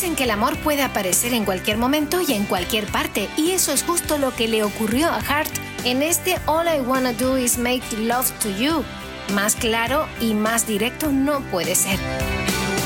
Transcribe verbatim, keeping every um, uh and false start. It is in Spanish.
Dicen que el amor puede aparecer en cualquier momento y en cualquier parte, y eso es justo lo que le ocurrió a Heart en este All I Wanna Do Is Make Love to You. Más claro y más directo no puede ser.